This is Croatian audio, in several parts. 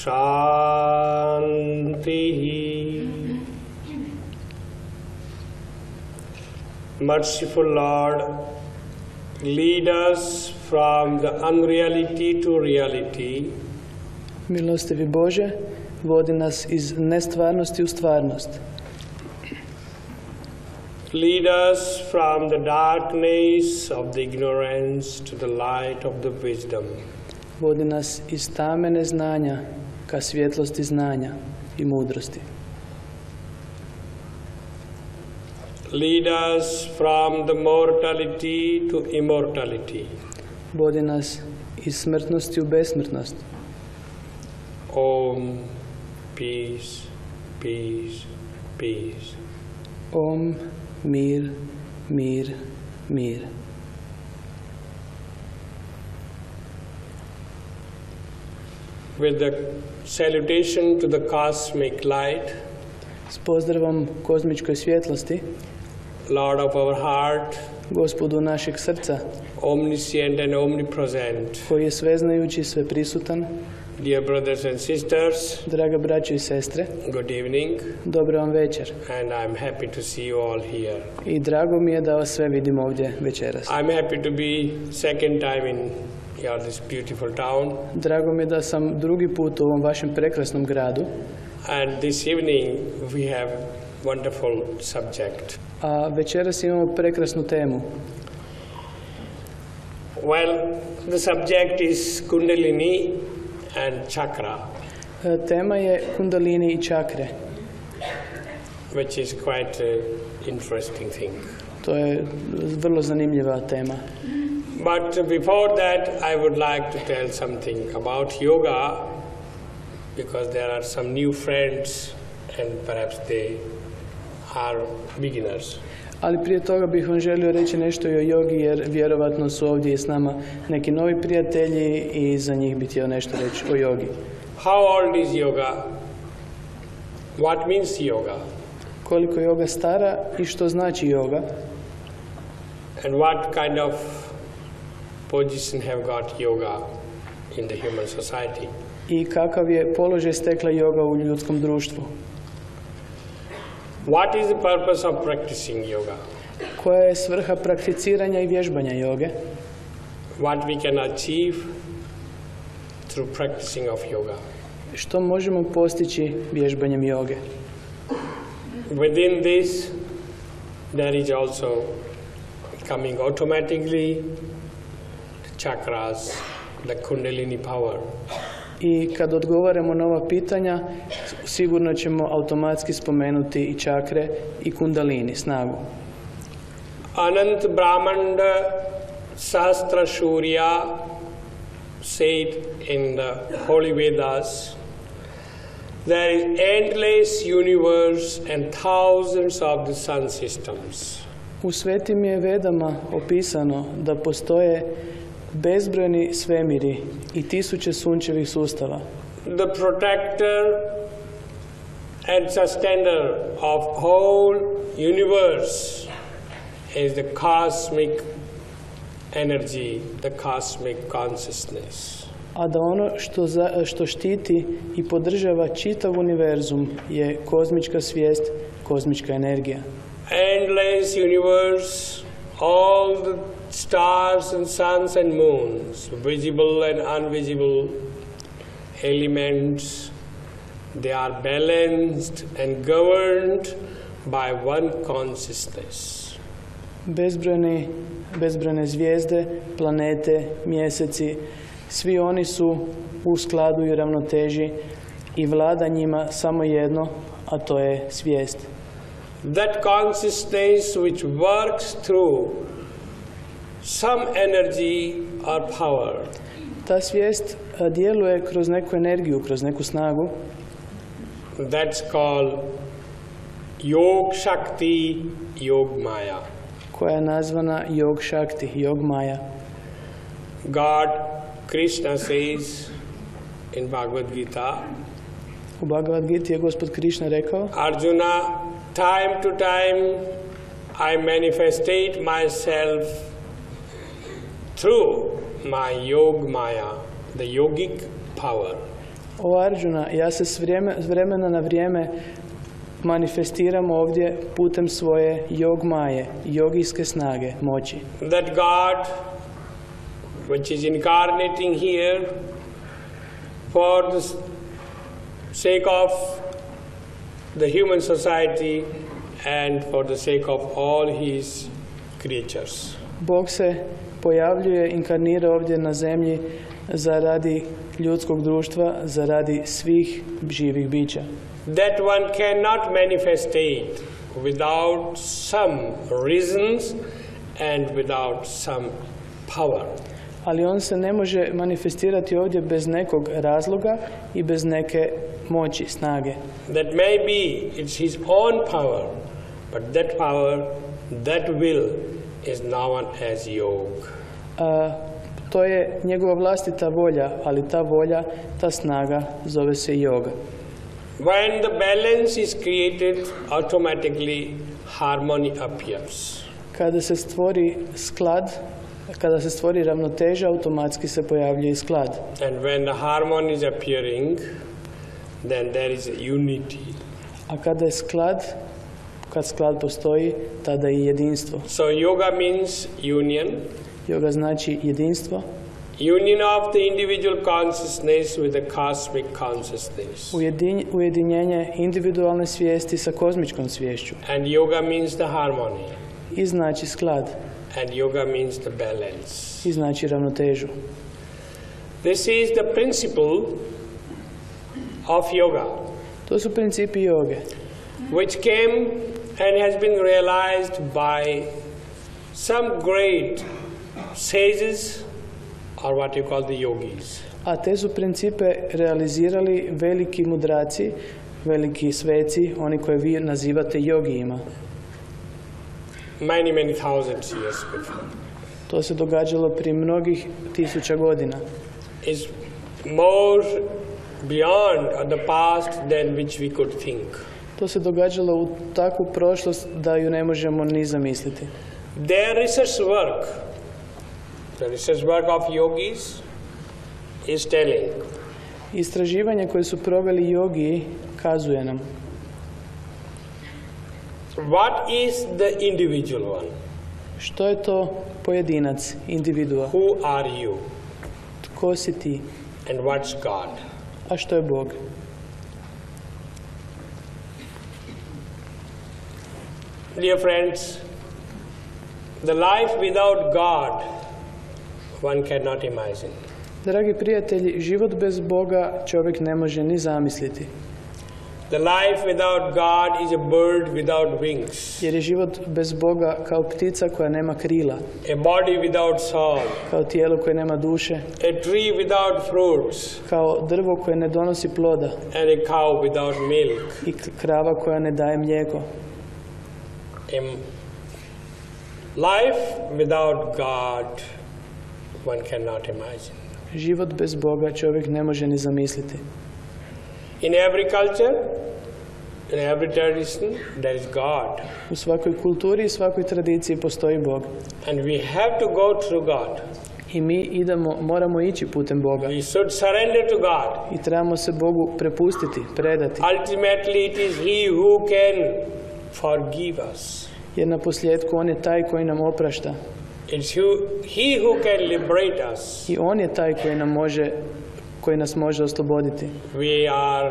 Shanti. Merciful Lord, lead us from the unreality to reality. Milostivi Bože, vodi nas iz nestvarnosti u stvarnost. Lead us from the darkness of the ignorance to the light of the wisdom. Vodi nas iz tame neznanja ka svjetlosti znanja i mudrosti. Lead us from the mortality to immortality. Vodi nas iz smrtnosti u besmrtnost. Om, peace, peace, peace. Om, mir, mir, mir. With the salutation to the cosmic light, S pozdravom kozmičkoj svjetlosti, Lord of our heart, Gospodu našeg srca, omniscient and omnipresent, koji je sveznajući, sveprisutan, dear brothers and sisters, draga braćo i sestre, good evening, dobra vam večer. and I'm happy to see you all here. I drago mi je da vas sve vidim ovdje večeras. I'm happy to be second time in this beautiful town, Drago mi je da sam drugi put u ovom vašem prekrasnom gradu, and this evening we have wonderful subject. a večeras imamo prekrasnu temu. Well, the subject is Kundalini and Chakra, Tema je kundalini i čakre. which is quite an interesting thing. To je vrlo zanimljiva tema. But before that, I would like to tell something about yoga, because there are some new friends and perhaps they are beginners. Ali prije toga bih vam želio reći nešto i o jogi, jer vjerovatno su ovdje s nama neki novi prijatelji i za njih bih htio nešto reći o jogi. How old is yoga? What means yoga? Koliko je joga stara i što znači joga? And what kind of position have got yoga in the human society? I kakav je položaj stekla joga u ljudskom društvu? What is the purpose of practicing yoga? Koja je svrha prakticiranja i vježbanja joge? What we can achieve through practicing of yoga? Što možemo postići vježbanjem joge? Within this, there is also coming automatically the chakras, the Kundalini power. I kad odgovaramo na ova pitanja, sigurno ćemo automatski spomenuti i čakre i kundalini, snagu. Anant Brahmanda Sastra Shurya said in the Holy Vedas, there is endless universe and thousands of the sun systems. U svetim je vedama opisano da postoje bezbrojni svemiri i tisuće sunčevih sustava. The protector and sustainer of whole universe is the cosmic energy, the cosmic consciousness. A da ono što štiti i podržava čitav univerzum je kozmička svijest, kozmička energija. Endless universe, all the stars and suns and moons, visible and invisible elements, they are balanced and governed by one consciousness. Bezbrojne zvijezde, planete, mjeseci, svi oni su u skladu i ravnoteži i vlada njima samo jedno, a to je svijest. That consciousness which works through some energy or power. Ta svijest djeluje kroz neku energiju, kroz neku snagu. That's called Yog Shakti, Yog Maya. Koja je nazvana Yog Shakti, Yog Maya. God, Krishna says in Bhagavad Gita, U Bhagavad Gita je Gospod Krishna rekao, Arjuna, time to time I manifestate myself through my Yog Maya, the yogic power. O Arjuna, ja se s vremena na vrijeme manifestiram ovdje putem svoje jog maje, jogijske snage, moći. That God, which is incarnating here for the sake of the human society and for the sake of all his creatures. Bog se pojavljuje, inkarnira ovdje na zemlji zaradi ljudskog društva, zaradi svih živih bića. That one cannot manifestate without some reasons and without some power. Ali on se ne može manifestirati ovdje bez nekog razloga i bez neke moći, snage. That maybe it's his own power, but that power, that will is known as yoga. To je njegova vlastita volja, ali ta volja, ta snaga zove se yoga. When the balance is created, automatically harmony appears. Kada se stvori sklad, kada se stvori ravnoteža, automatski se pojavljuje i sklad. And when the harmony is appearing, then there is unity. A kada je sklad, kad sklad postoji, tada i jedinstvo. So yoga means union. Yoga znači jedinstvo. Union of the individual consciousness with the cosmic consciousness. Ujedinjenje individualne svijesti sa kozmičkom sviješću. And yoga means the harmony. I znači sklad. And yoga means the balance. I znači ravnotežu. This is the principle of yoga. To su principi joge. Which came and has been realized by some great sages, or what you call the yogis. A te su principe realizirali veliki mudraci, veliki sveci, oni koje vi nazivate jogijima. Many thousands years before. To se događalo prije mnogih tisuća godina. Is more beyond the past than which we could think. To se događalo u takvu prošlost da ju ne možemo ni zamisliti. Their research work, the research work of yogis, is telling. Istraživanje koje su proveli jogiji kazuje nam. What is the individual one? Što je to pojedinac, individua? Who are you? Tko si ti? And what's God? A što je Bog? Dear friends, the life without God one cannot imagine. Dragi prijatelji, život bez Boga čovjek ne može ni zamisliti. The life without God is a bird without wings. Jer je život bez Boga kao ptica koja nema krila. A body without soul. Kao tijelo koje nema duše. A tree without fruits. Kao drvo koje ne donosi ploda. And a cow without milk. I krava koja ne daje mlijeko. Life without God one cannot imagine. Život bez Boga čovjek ne može ni zamisliti. In every culture, in every tradition, there is God. U svakoj kulturi i svakoj tradiciji postoji Bog. And we have to go through God. I mi moramo ići putem Boga. We should surrender to God. I trebamo se Bogu prepustiti, predati. Ultimately it is He who can forgive us. Jer na posljedku on je taj koji nam oprašta. It's He who can liberate us. I on je taj koji nas može osloboditi. We are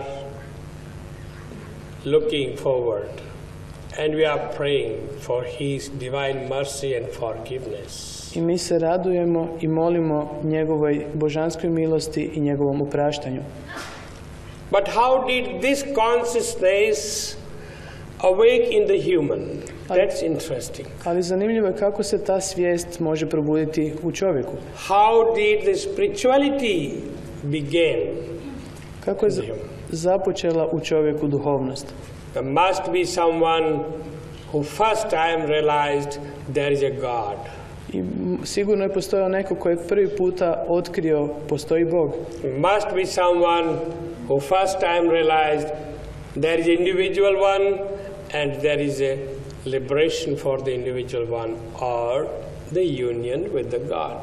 looking forward and we are praying for His divine mercy and forgiveness. I mi se radujemo i molimo njegovoj božanskoj milosti i njegovom opraštanju. But how did this consciousness awake in the human? That's interesting. Ali zanimljivo je kako se ta svijest može probuditi u čovjeku. How did the spirituality begin? Kako je započela u čovjeku duhovnost? There must be someone who first time realized there is a God. I sigurno je postojao neko koji je prvi puta otkrio postoji Bog. There must be someone who first time realized there is an individual one and there is a liberation for the individual one or the union with the God.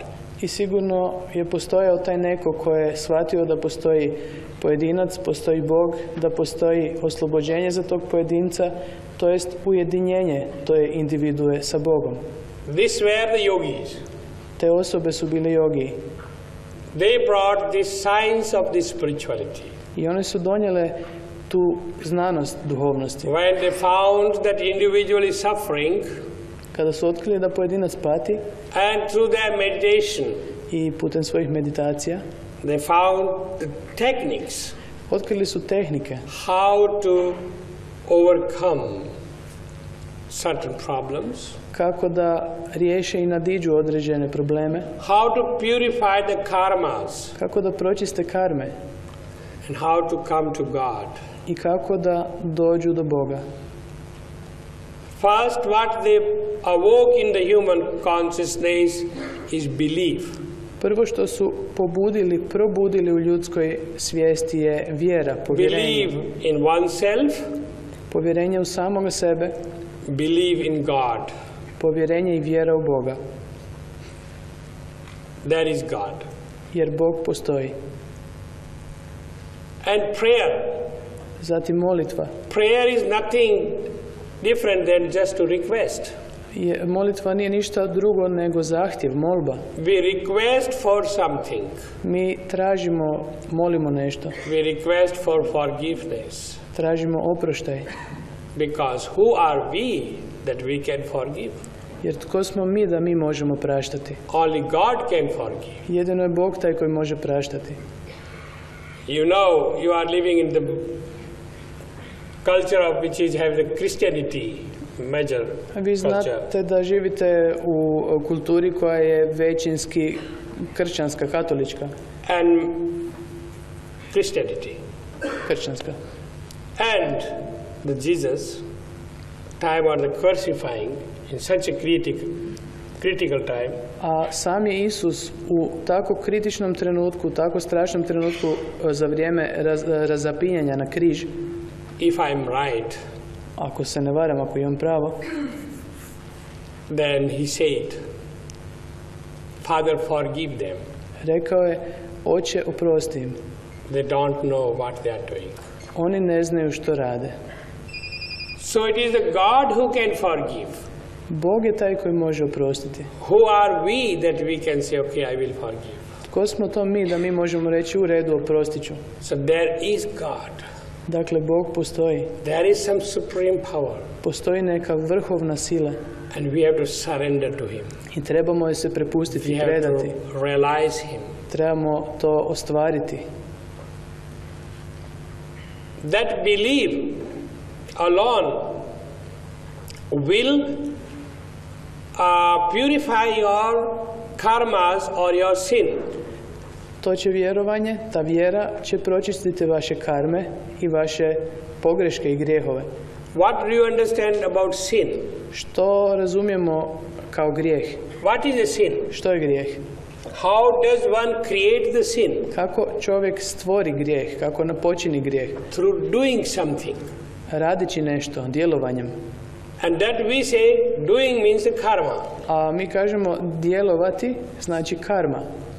I sigurno je postojao taj neko ko je shvatio da postoji pojedinac, postoji Bog, da postoji oslobođenje za tog pojedinca, to jest ujedinjenje te individue sa Bogom. These were the yogis. Te osobe su bili jogi. They brought the science of the spirituality. I one su donijele tu znanost duhovnosti. When they found that individual is suffering, Kada su otkrili da pojedinac pati and through their meditation, i putem svojih meditacija, they found the techniques otkrili su tehnike how to overcome certain problems, kako da riješe i nadiđu određene probleme, how to purify the karmas, kako da pročiste karme and how to come to God. i kako da dođu do Boga. First, what they awoke in the human consciousness is belief. Prvo što su probudili u ljudskoj svijesti je vjera, povjerenje. Believe in oneself, Povjerenje u samoga sebe, believe in God. povjerenje i vjera u Boga, That is God. jer Bog postoji. And prayer. Zatim molitva. Prayer is nothing different than just to request. Molitva nije ništa drugo nego zahtjev, molba. We request for something. Mi tražimo, molimo nešto. We request for forgiveness. Tražimo oproštaj. Because who are we that we can forgive? Jer tko smo mi da mi možemo praštati? Only God can forgive. Jedino je Bog taj koji može praštati. You know, you are living in the culture of which is have the Christianity major Vi culture. znate da živite u kulturi koja je većinski kršćanska, katolička. And Christianity. Kršćanska. And the Jesus, time of the crucifying, in such a critical time, A sam je Isus u tako kritičnom trenutku, tako strašnom trenutku za vrijeme razapinjanja na križ, if I am right, ako se ne varam, ako imam pravo, then he said, Father, forgive them. rekao je, Oče, oprosti im. They don't know what they are doing. Oni ne znaju što rade. So it is the God who can forgive. Bog je taj koji može oprostiti. Who are we that we can say, okay, I will forgive? Tko smo to mi da mi možemo reći u redu, oprostit ću? So there is God. Dakle, Bog postoji. There is some supreme power. Postoji neka vrhovna sila And we have to surrender to Him. i trebamo je se prepustiti We i have predati. to realize Him. Trebamo to ostvariti. That belief alone will purify your karmas or your sin. To će vjerovanje, ta vjera će pročistiti vaše karme i vaše pogreške i grijehove. What do you understand about sin? Što razumijemo kao grijeh? What is a sin? Što je grijeh? How does one create the sin? Kako čovjek stvori grijeh? Kako napočini grijeh? Through doing something. Radići nešto, djelovanjem. And that we say doing means the karma. A mi kažemo djelovati znači karma.